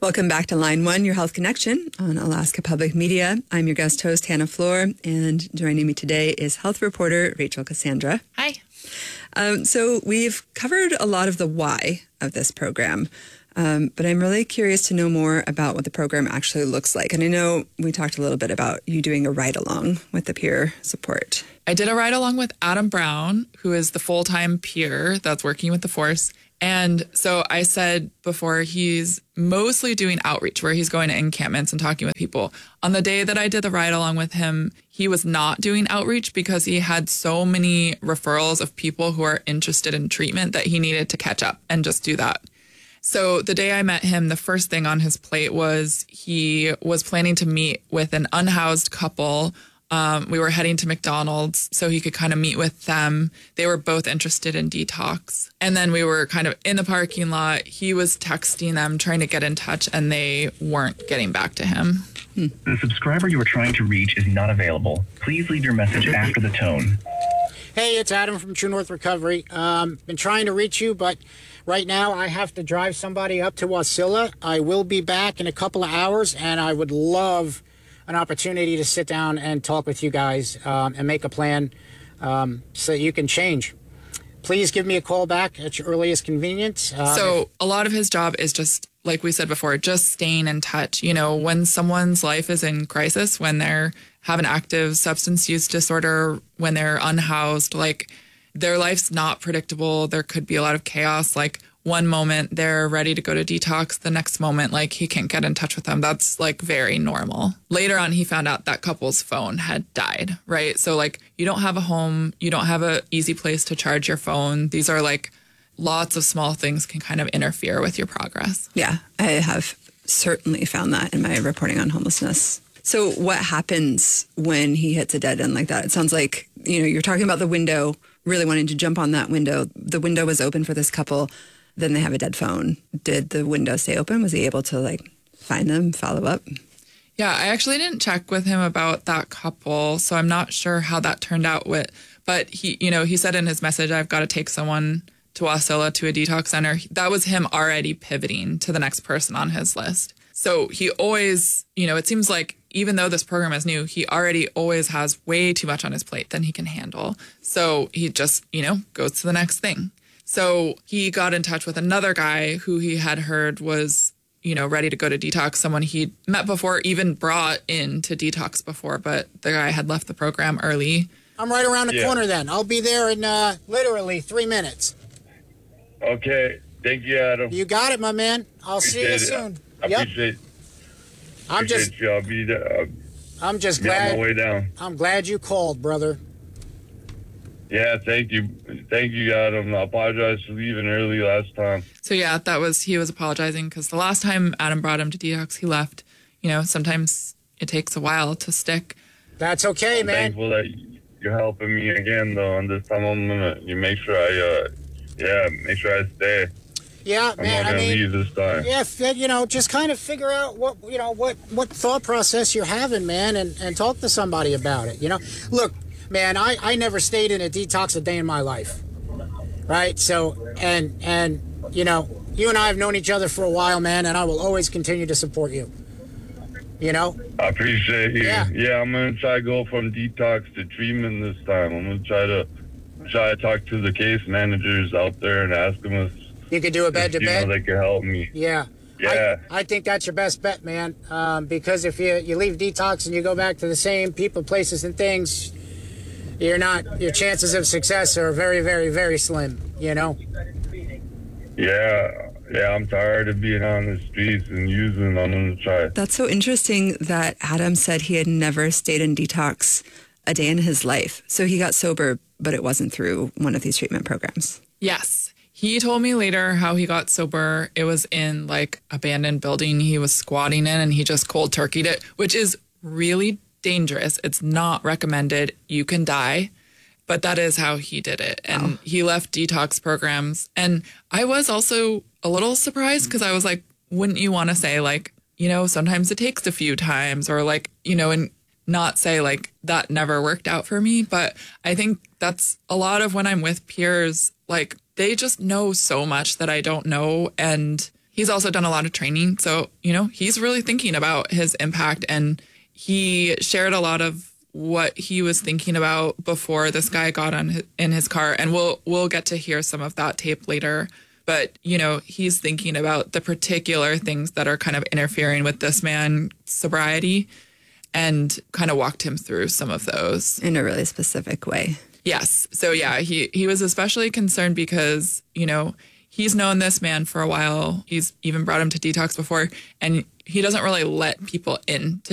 Welcome back to Line 1, your health connection on Alaska Public Media. I'm your guest host, Hannah Floor, and joining me today is health reporter Rachel Cassandra. Hi. So we've covered a lot of the why of this program, but I'm really curious to know more about what the program actually looks like. And I know we talked a little bit about you doing a ride-along with the peer support. I did a ride-along with Adam Brown, who is the full-time peer that's working with the force. And so I said before, he's mostly doing outreach where he's going to encampments and talking with people. On the day that I did the ride along with him, he was not doing outreach because he had so many referrals of people who are interested in treatment that he needed to catch up and just do that. So the day I met him, the first thing on his plate was he was planning to meet with an unhoused couple. We were heading to McDonald's so he could kind of meet with them. They were both interested in detox. And then we were kind of in the parking lot. He was texting them, trying to get in touch, and they weren't getting back to him. The subscriber you are trying to reach is not available. Please leave your message after the tone. Hey, it's Adam from True North Recovery. Been trying to reach you, but right now I have to drive somebody up to Wasilla. I will be back in a couple of hours, and I would love an opportunity to sit down and talk with you guys and make a plan so you can change. Please give me a call back at your earliest convenience. So a lot of his job is just, like we said before, just staying in touch. You know, when someone's life is in crisis, when they're have an active substance use disorder, when they're unhoused, like their life's not predictable. There could be a lot of chaos. Like one moment they're ready to go to detox. The next moment, like he can't get in touch with them. That's like very normal. Later on, he found out that couple's phone had died, right? So like you don't have a home. You don't have an easy place to charge your phone. These are like lots of small things can kind of interfere with your progress. Yeah, I have certainly found that in my reporting on homelessness. So what happens when he hits a dead end like that? It sounds like, you know, you're talking about the window, really wanting to jump on that window. The window was open for this couple. Then they have a dead phone. Did the window stay open? Was he able to like find them, follow up? Yeah, I actually didn't check with him about that couple, so I'm not sure how that turned out with, but he, you know, he said in his message, I've got to take someone to Wasilla to a detox center. That was him already pivoting to the next person on his list. So he always, you know, it seems like even though this program is new, he already always has way too much on his plate than he can handle. So he just, you know, goes to the next thing. So he got in touch with another guy who he had heard was, you know, ready to go to detox, someone he'd met before, even brought in to detox before, but the guy had left the program early. I'm right around the corner then. I'll be there in literally 3 minutes. Okay. Thank you, Adam. You got it, my man. I'll see you soon. I appreciate you. I'll be there. I'm just be glad. on my way down. I'm glad you called, brother. Yeah, thank you. Thank you, Adam. I apologize for leaving early last time. So yeah, he was apologizing because the last time Adam brought him to detox, he left. You know, sometimes it takes a while to stick. That's okay, I'm man. thankful that you're helping me again, though. And this time I'm gonna make sure I stay. Yeah, man. I'm not gonna leave this time. Yeah, you know, just kind of figure out what thought process you're having, man, and talk to somebody about it. You know, look, man, I never stayed in a detox a day in my life, right? So, and you know, you and I have known each other for a while, man, and I will always continue to support you. You know? I appreciate you. Yeah, I'm gonna try to go from detox to treatment this time. I'm gonna try to talk to the case managers out there and ask them if you could do a bed to bed. They could help me. Yeah. Yeah. I think that's your best bet, man. Because if you leave detox and you go back to the same people, places, and things, your chances of success are very, very, very slim, you know? Yeah, I'm tired of being on the streets and using. I'm going to try. That's so interesting that Adam said he had never stayed in detox a day in his life. So he got sober, but it wasn't through one of these treatment programs. Yes. He told me later how he got sober. It was in like abandoned building he was squatting in, and he just cold turkeyed it, which is really dangerous. It's not recommended. You can die. But that is how he did it. And he left detox programs. And I was also a little surprised because I was like, wouldn't you want to say like, you know, sometimes it takes a few times, or like, you know, and not say like that never worked out for me. But I think that's a lot of when I'm with peers, like they just know so much that I don't know. And he's also done a lot of training. So, you know, he's really thinking about his impact, and he shared a lot of what he was thinking about before this guy got in his car. And we'll get to hear some of that tape later. But, you know, he's thinking about the particular things that are kind of interfering with this man's sobriety, and kind of walked him through some of those. In a really specific way. Yes. So, yeah, he was especially concerned because, you know, he's known this man for a while. He's even brought him to detox before, and he doesn't really let people in to